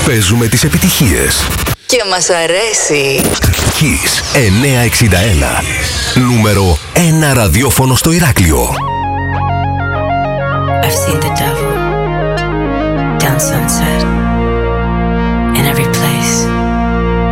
Παίζουμε τις επιτυχίες. Και μας αρέσει. Kiss 961. Νούμερο 1 ραδιόφωνο στο Ηράκλειο. I've seen the devil down sunset.